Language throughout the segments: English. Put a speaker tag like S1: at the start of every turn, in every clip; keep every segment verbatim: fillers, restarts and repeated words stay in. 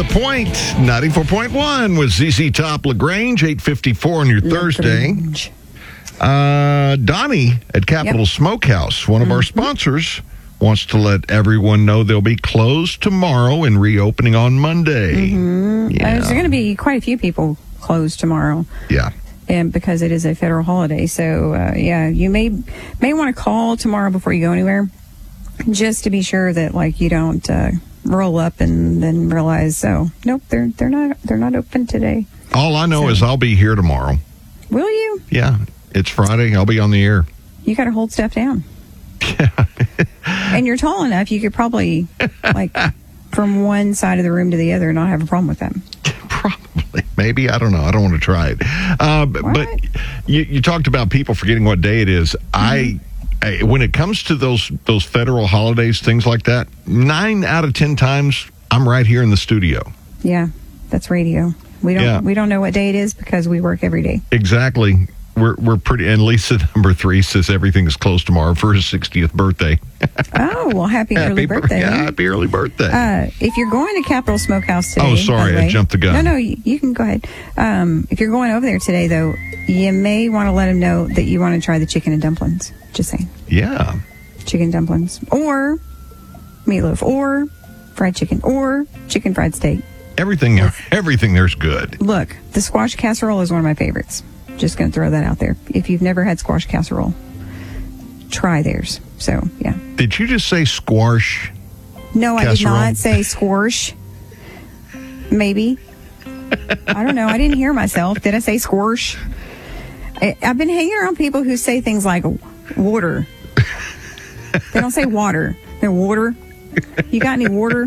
S1: The Point, ninety-four point one with Z Z Top LaGrange, eight fifty-four on your Thursday. Uh, Donnie at Capital yep. Smokehouse, one of mm-hmm. our sponsors, wants to let everyone know they'll be closed tomorrow and reopening on Monday.
S2: Mm-hmm. Yeah. Uh, there's going to be quite a few people closed tomorrow.
S1: Yeah.
S2: And because it is a federal holiday. So, uh, yeah, you may may want to call tomorrow before you go anywhere, just to be sure that, like, you don't uh, roll up and then realize, oh, nope, they're they're not they're not open today.
S1: All I know
S2: so,
S1: is I'll be here tomorrow.
S2: Will you?
S1: Yeah, it's Friday. I'll be on the air.
S2: You got to hold stuff down.
S1: Yeah.
S2: And you're tall enough, you could probably, like, from one side of the room to the other, not have a problem with them.
S1: Probably. Maybe. I don't know. I don't want to try it. Uh, but but you, you talked about people forgetting what day it is. Mm-hmm. I, I when it comes to those those federal holidays, things like that, nine out of ten times, I'm right here in the studio.
S2: Yeah, that's radio. We don't yeah. we don't know what day it is because we work every day.
S1: Exactly. We're we're pretty, and Lisa number three says everything is closed tomorrow for his sixtieth birthday.
S2: Oh, well, happy, happy early birthday.
S1: Yeah, happy early birthday.
S2: Uh, if you're going to Capital Smokehouse today.
S1: Oh, sorry, I jumped the gun.
S2: No, no, you, you can go ahead. Um, if you're going over there today, though, you may want to let them know that you want to try the chicken and dumplings. Just saying.
S1: Yeah.
S2: Chicken dumplings. Or meatloaf. Or fried chicken. Or chicken fried steak.
S1: Everything, everything there's good.
S2: Look, the squash casserole is one of my favorites. Just going to throw that out there. If you've never had squash casserole, try theirs. So, yeah.
S1: Did you just say squash
S2: No, I
S1: casserole?
S2: did not say squash. Maybe. I don't know. I didn't hear myself. Did I say squash? I, I've been hanging around people who say things like water. They don't say water. They're water. You got any water?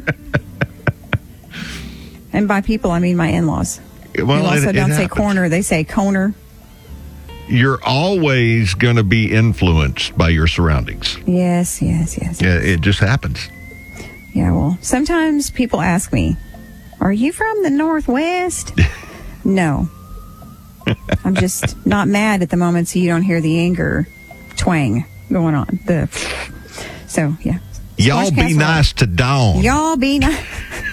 S2: And by people, I mean my in-laws.
S1: Well,
S2: who also
S1: it,
S2: don't
S1: it
S2: say
S1: happens.
S2: corner. They say coner.
S1: You're always going to be influenced by your surroundings.
S2: Yes, yes, yes.
S1: Yeah, it just happens.
S2: Yeah, well, sometimes people ask me, are you from the Northwest? No. I'm just not mad at the moment, so you don't hear the anger twang going on. The So, yeah.
S1: Y'all be casserole. Nice to Dawn.
S2: Y'all be nice.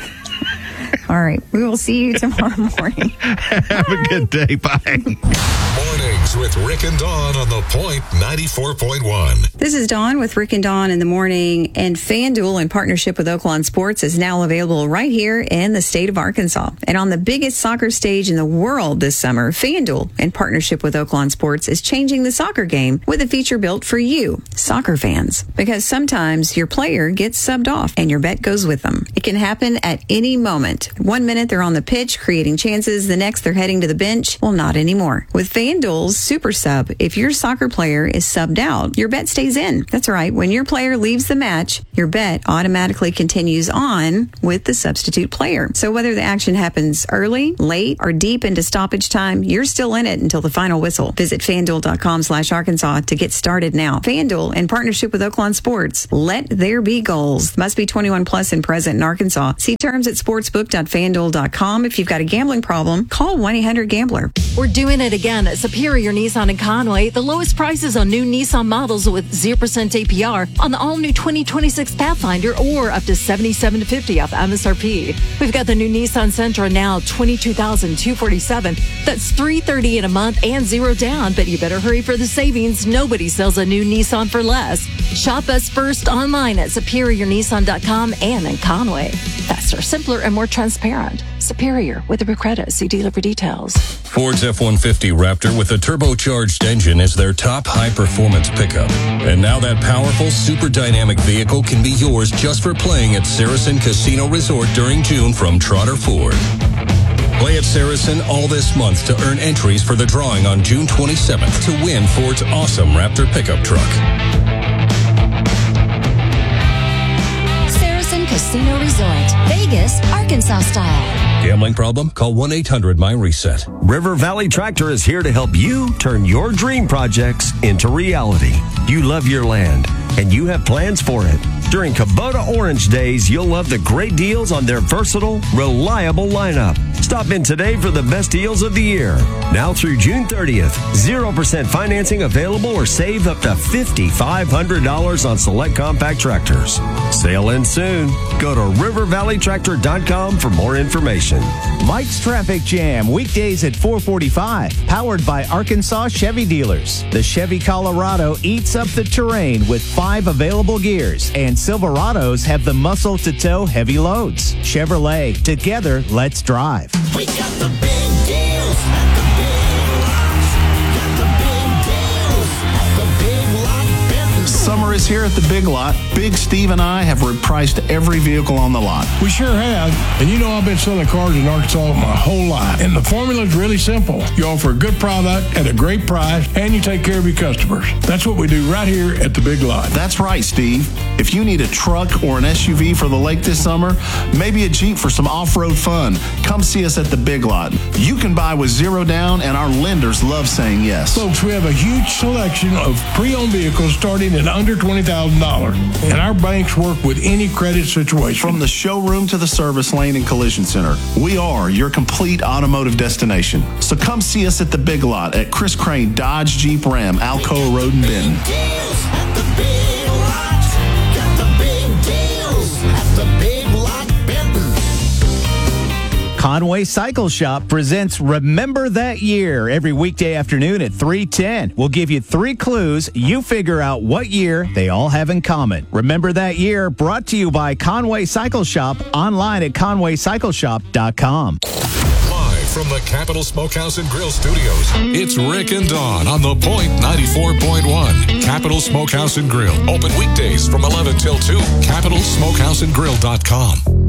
S2: All right. We will see you tomorrow morning.
S1: Have
S2: Bye.
S1: a good day. Bye.
S3: Mornings with Rick and Dawn on the Point ninety-four point one.
S2: This is Dawn with Rick and Dawn in the morning, and FanDuel in partnership with Oaklawn Sports is now available right here in the state of Arkansas. And on the biggest soccer stage in the world this summer, FanDuel in partnership with Oaklawn Sports is changing the soccer game with a feature built for you, soccer fans. Because sometimes your player gets subbed off and your bet goes with them. It can happen at any moment. One minute they're on the pitch creating chances, the next they're heading to the bench. Well, not anymore. With FanDuel's Super Sub, if your soccer player is subbed out, your bet stays in. That's right. When your player leaves the match, your bet automatically continues on with the substitute player. So whether the action happens early, late, or deep into stoppage time, you're still in it until the final whistle. Visit FanDuel.com slash Arkansas to get started now. FanDuel, in partnership with Oaklawn Sports. Let there be goals. Must be twenty-one plus and present in Arkansas. See terms at sportsbook dot fanduel dot com. If you've got a gambling problem, call one eight hundred gambler.
S4: We're doing it again at Superior Nissan in Conway. The lowest prices on new Nissan models with zero percent A P R on the all-new twenty twenty-six Pathfinder or up to seventy-seven to fifty off M S R P. We've got the new Nissan Sentra now twenty-two thousand two hundred forty-seven dollars. That's three hundred thirty dollars in a month and zero down, but you better hurry for the savings. Nobody sells a new Nissan for less. Shop us first online at superior nissan dot com and in Conway. Faster, simpler, and more transparent. Superior with a credit. See dealer for details.
S5: Ford's F one fifty Raptor with a turbocharged engine is their top high-performance pickup. And now that powerful, super dynamic vehicle can be yours just for playing at Saracen Casino Resort during June from Trotter Ford. Play at Saracen all this month to earn entries for the drawing on June twenty-seventh to win Ford's awesome Raptor pickup truck.
S6: Saracen Casino Resort, Vegas, Arkansas style.
S5: Gambling problem? Call one eight hundred my reset.
S7: River Valley Tractor is here to help you turn your dream projects into reality. You love your land, and you have plans for it. During Kubota Orange Days, you'll love the great deals on their versatile, reliable lineup. Stop in today for the best deals of the year. Now through June thirtieth, zero percent financing available or save up to five thousand five hundred dollars on select compact tractors. Sale ends soon. Go to river valley tractor dot com for more information.
S8: Mike's Traffic Jam, weekdays at four forty-five, powered by Arkansas Chevy Dealers. The Chevy Colorado eats up the terrain with five available gears, and Silverados have the muscle to tow heavy loads. Chevrolet, together, let's drive.
S9: We got the big deals at the Big Lots. Got the big deals at the Big Lot Benton.
S10: Summer is here at the Big Lot. Big Steve and I have repriced every vehicle on the lot.
S11: We sure have. And you know I've been selling cars in Arkansas my whole life. And the formula is really simple. You offer a good product at a great price, and you take care of your customers. That's what we do right here at the Big Lot.
S10: That's right, Steve. If you need a truck or an S U V for the lake this summer, maybe a Jeep for some off-road fun, come see us at the Big Lot. You can buy with zero down, and our lenders love saying yes.
S11: Folks, we have a huge selection of pre-owned vehicles starting at under twenty thousand dollars. And our banks work with any credit situation.
S10: From the showroom to the service lane and collision center, we are your complete automotive destination. So come see us at the Big Lot at Chris Crane Dodge Jeep Ram, Alcoa Road in Benton.
S9: Deals at the Big Lot. Got the big deals at the Big Lot Benton.
S8: Conway Cycle Shop presents Remember That Year every weekday afternoon at three ten. We'll give you three clues. You figure out what year they all have in common. Remember That Year, brought to you by Conway Cycle Shop, online at conway cycle shop dot com.
S3: Live from the Capital Smokehouse and Grill Studios, it's Rick and Dawn on The Point ninety-four point one. Capital Smokehouse and Grill. Open weekdays from eleven till two. capital smokehouse and grill dot com.